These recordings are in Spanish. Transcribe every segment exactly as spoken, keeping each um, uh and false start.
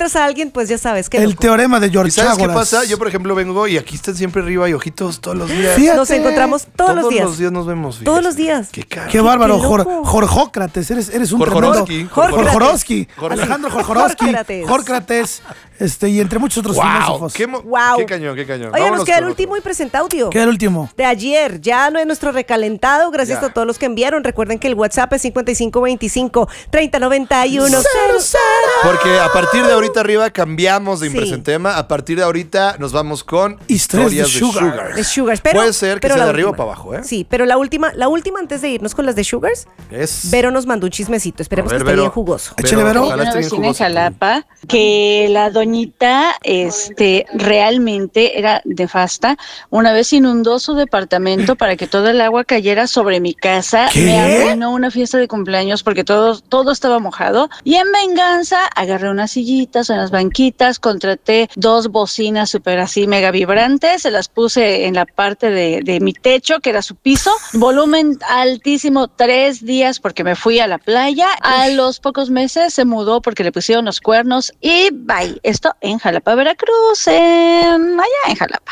encuentras a alguien, pues ya sabes que El loco. teorema de George ¿Sabes qué Ágoras. pasa? Yo, por ejemplo, vengo y aquí están siempre arriba y ojitos todos los días. Fíjate. Nos encontramos todos, Todos los días. los días nos vemos. Todos fíjate. los días. Qué caro. Qué bárbaro, Qué Jor, loco. Jorjócrates, eres, eres un Jorjorowski. tremendo... Jorjorowski. Jorjorowski. Jorjorowski. Alejandro Jorjorowski. Jorcrates. Jorcrates. Este, y entre muchos otros Wow, filósofos. qué, mo- Wow. qué cañón, qué cañón. Oye, Vámonos nos queda el con último otro. y presenta audio. ¿Qué era el último? De ayer, ya no es nuestro recalentado, gracias Ya. a todos los que enviaron. Recuerden que el WhatsApp es cincuenta y cinco veinticinco, treinta noventa y uno. Porque a partir de ahorita arriba cambiamos de Sí. impresión tema. A partir de ahorita nos vamos con Historias de historias de Sugar. Sugar. De Sugars, pero Puede ser que pero sea la de arriba o última. para abajo, ¿eh? Sí, pero la última, la última antes de irnos con las de Sugars, Es... Vero nos mandó un chismecito. Esperemos A ver, que esté Vero. bien jugoso. Échale, Vero. ojalá Una esté bien vecina en jugoso. Jalapa que la doñita este realmente era nefasta. Una vez inundó su departamento para que todo el agua cayera sobre mi casa. ¿Qué? Me arruinó una fiesta de cumpleaños porque todo, todo estaba mojado. Y en venganza agarré unas sillitas, unas banquitas, contraté dos bocinas súper así mega vibrantes, se las puse en la parte de, de mi techo, que era su piso, volumen altísimo, tres días porque me fui a la playa. A los pocos meses se mudó porque le pusieron los cuernos y bye. Esto en Jalapa, Veracruz, en- allá en Jalapa.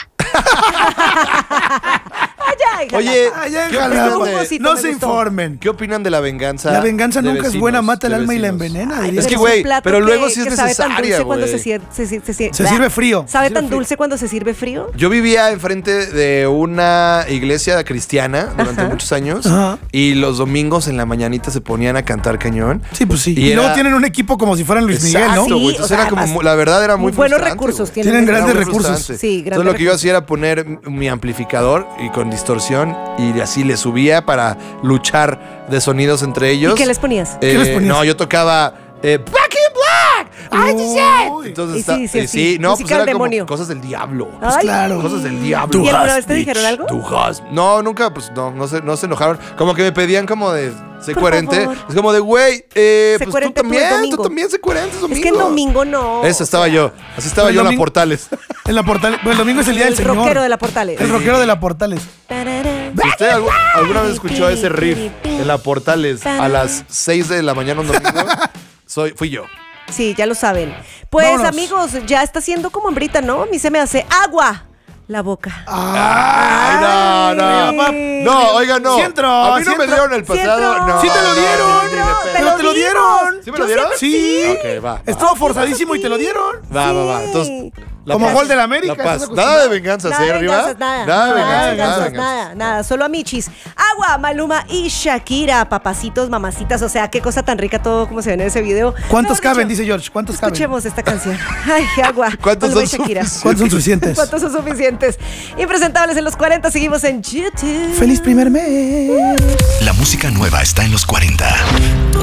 Allá, en Oye, Jalapa. Allá en ¿qué Jalapa. opinan de- Jugosito, No me se gustó. informen. ¿Qué opinan de la venganza? La venganza de nunca es vecinos, buena, mata el de alma y la vecinos? envenena. Ay, diría. Es pero que, un güey, plato pero luego que- sí es que sabe tan necesaria, dulce cuando güey. se, sir- se, sir- se sir- Se sirve frío. ¿Sabe Se tan sirve frío. dulce cuando se sirve frío? Yo vivía enfrente de una iglesia cristiana durante Ajá. muchos años Ajá. y los domingos en la mañanita se ponían a cantar cañón. Sí, pues sí. Y Y, era- luego tienen un equipo como si fueran Luis Miguel, ¿no? Exacto, güey. Sí, Entonces o sea, era como, además, mu- la verdad era muy buenos frustrante, recursos güey. tienen. Tienen Era grandes muy recursos. frustrante. Sí, grandes Entonces lo que yo recursos. hacía era poner mi amplificador y con distorsión y así le subía para luchar de sonidos entre ellos. ¿Y qué les ponías? Eh, ¿Qué les ponías? No, yo tocaba eh, Black in Black. I just said. Uy. Entonces Y está- sí, sí, eh, sí. no, Música pues era del como demonio. cosas del diablo. Pues Ay. claro. Cosas del diablo. ¿Y alguna has, vez te dijeron bitch. algo? Tú has- No, nunca, pues no, no se, no se enojaron. Como que me pedían como de sé Por coherente. favor. Es como de, güey, eh, Sé pues tú coherente tú el también, tú domingo. también sé coherente, es domingo. Es que en domingo no. Eso estaba yo. Así estaba Pero yo el en la domingo- Portales. En la Portales. Bueno, el domingo es el día El del Señor. rockero de la Portales. El rockero de la Portales. Si usted algu- alguna vez escuchó ese riff en la Portales a las seis de la mañana un domingo, soy, fui yo. Sí, ya lo saben. Pues, Vámonos. amigos, ya está siendo como hambrita, ¿no? A mí se me hace agua la boca. Ay, no, no. Ay. No, oiga, no. Sí entró, A mí no sí me entró. dieron el Sí pasado. entró. No, Sí te lo no, dieron. no, ni de No, pedo. te Pero lo te lo dimos. dieron. ¿Sí me Yo lo dieron? siempre Sí. Ok, va. Estuvo forzadísimo y te lo dieron. Va, va, va. Entonces, la Como paz. gol del América, La paz. estás Nada de venganzas, Nada ¿eh, de arriba? venganzas, nada. Nada de Nada de venganzas, nada de venganzas, venganzas. nada, nada. Solo a Michis. Agua, Maluma y Shakira. Papacitos, mamacitas. O sea, qué cosa tan rica todo como se ve en ese video. ¿Cuántos Mejor caben? dicho, Dice George. ¿Cuántos caben? Escuchemos esta canción. Ay, agua. ¿Cuántos Maluma y son Shakira. suficientes? ¿Cuántos son suficientes? ¿Cuántos son suficientes? Impresentables en los cuarenta. Seguimos en YouTube. ¡Feliz primer mes! La música nueva está en los cuarenta.